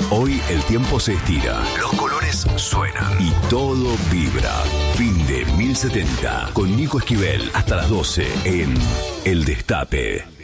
Hoy el tiempo se estira, los colores suenan y todo vibra. Fin de 1070 con Nico Esquivel hasta las 12 en El Destape.